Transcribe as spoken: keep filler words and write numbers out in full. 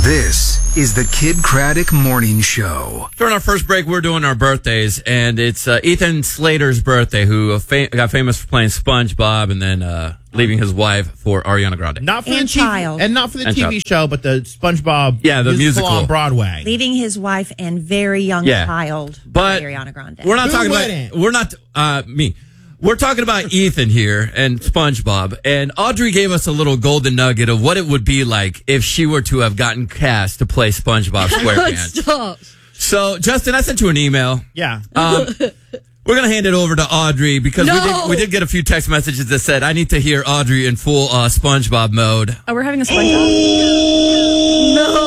This is the Kid Craddock Morning Show. During our first break, we're doing our birthdays, and it's uh, Ethan Slater's birthday, who fa- got famous for playing SpongeBob and then uh, leaving his wife for Ariana Grande. Not for And the T V, child. and not for the And T V child. show, but the SpongeBob Yeah, the musical. on Broadway. Leaving his wife and very young Yeah. child, But Ariana Grande. we're not Who talking wouldn't? about. We're not uh, me. We're talking about Ethan here and SpongeBob. And Audrey gave us a little golden nugget of what it would be like if she were to have gotten cast to play SpongeBob SquarePants. Stop. So, Justin, I sent you an email. Yeah. Um, we're going to hand it over to Audrey because we, No. did, we did get a few text messages that said, I need to hear Audrey in full uh, SpongeBob mode. Oh, we're having a SpongeBob? No.